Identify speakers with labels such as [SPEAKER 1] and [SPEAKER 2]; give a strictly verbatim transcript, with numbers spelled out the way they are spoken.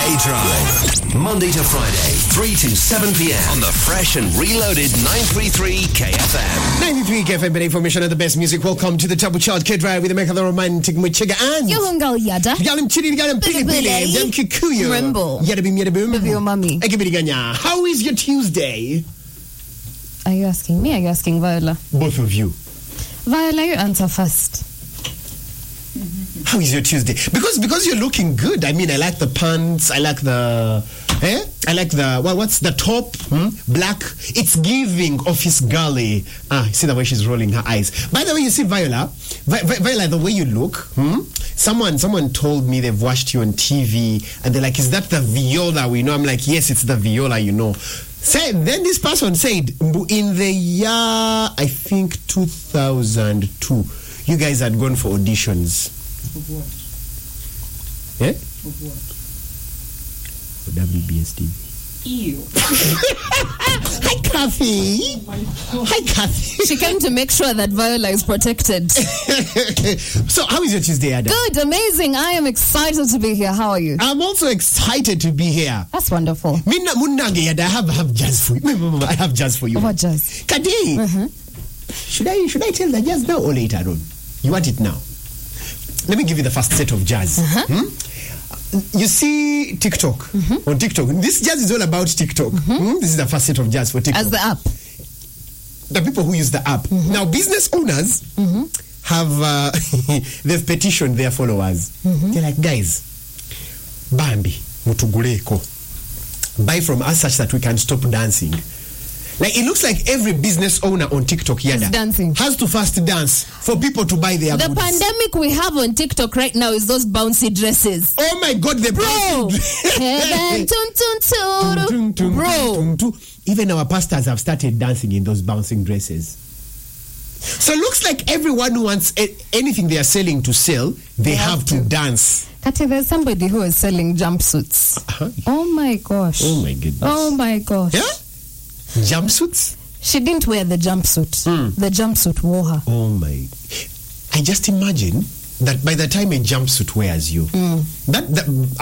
[SPEAKER 1] K-Drive. Monday to Friday, three to seven p.m. on the fresh and reloaded nine thirty-three K F M.
[SPEAKER 2] ninety-three K F M, better information of the best music. Welcome to the Double Chart K-Drive with the Make of the Romantic Muchiga and
[SPEAKER 3] Yohungal Yada.
[SPEAKER 2] Yalim Chidi, Yalim Pili Pili, Yam Kikuyo.
[SPEAKER 3] Rembo.
[SPEAKER 2] Yadabim Yadabim.
[SPEAKER 3] Baby or mommy.
[SPEAKER 2] Egibiriganya. How is your Tuesday?
[SPEAKER 3] Are you asking me? Are you asking Viola?
[SPEAKER 2] Both of you.
[SPEAKER 3] Viola, you answer first.
[SPEAKER 2] How is your Tuesday? Because because you're looking good. I mean, I like the pants. I like the, eh? I like the, well, what's the top? Hmm? Black. It's giving office girly. Ah, see the way she's rolling her eyes. By the way, you see Viola, Vi- Vi- Viola, the way you look. Hmm? Someone someone told me they've watched you on T V and they're like, is that the Viola we know? I'm like, yes, it's the Viola you know. Say, then this person said, in the year, I think two thousand two, you guys had gone for auditions.
[SPEAKER 4] Of what?
[SPEAKER 2] Eh?
[SPEAKER 4] Of what?
[SPEAKER 2] For W B S T V.
[SPEAKER 4] Ew.
[SPEAKER 2] Hi, Kathy. Hi, Kathy.
[SPEAKER 3] She came to make sure that Viola is protected.
[SPEAKER 2] So, how is your Tuesday, Ada?
[SPEAKER 3] Good, amazing. I am excited to be here. How are you?
[SPEAKER 2] I'm also excited to be here.
[SPEAKER 3] That's wonderful.
[SPEAKER 2] Minna Munage, Ada, I have, have jazz for you. I have jazz for you.
[SPEAKER 3] What jazz?
[SPEAKER 2] Kadi,
[SPEAKER 3] Uh-huh.
[SPEAKER 2] should I should I tell the jazz now or later on? You want it now? Let me give you the first set of jazz.
[SPEAKER 3] Uh-huh.
[SPEAKER 2] Hmm? You see TikTok. Mm-hmm. On TikTok. This jazz is all about TikTok. Mm-hmm. Hmm? This is the first set of jazz for TikTok.
[SPEAKER 3] As the app.
[SPEAKER 2] The people who use the app. Mm-hmm. Now, business owners mm-hmm. have, uh, they've petitioned their followers. Mm-hmm. They're like, guys, Bambi, mutuguleko. Buy from us such that we can stop dancing. Like, it looks like every business owner on TikTok Yada,
[SPEAKER 3] dancing.
[SPEAKER 2] has to first dance for people to buy their
[SPEAKER 3] The
[SPEAKER 2] goods.
[SPEAKER 3] pandemic we have on TikTok right now is those bouncy dresses.
[SPEAKER 2] Oh my God, the
[SPEAKER 3] Bro!
[SPEAKER 2] bouncy
[SPEAKER 3] Heaven, tun, tun, tun.
[SPEAKER 2] Tum, tum,
[SPEAKER 3] Bro!
[SPEAKER 2] tum, tum. Even our pastors have started dancing in those bouncing dresses. So it looks like everyone who wants a- anything they are selling to sell, they,
[SPEAKER 3] They
[SPEAKER 2] have,
[SPEAKER 3] have
[SPEAKER 2] to.
[SPEAKER 3] to.
[SPEAKER 2] dance.
[SPEAKER 3] Kati, there's somebody who is selling jumpsuits.
[SPEAKER 2] Uh-huh.
[SPEAKER 3] Oh my gosh.
[SPEAKER 2] Oh my goodness.
[SPEAKER 3] Oh my gosh.
[SPEAKER 2] Yeah? Jumpsuits?
[SPEAKER 3] She didn't wear the jumpsuit.
[SPEAKER 2] Mm.
[SPEAKER 3] The jumpsuit wore her.
[SPEAKER 2] Oh my. I just imagine that by the time a jumpsuit wears you,
[SPEAKER 3] Mm.
[SPEAKER 2] that, that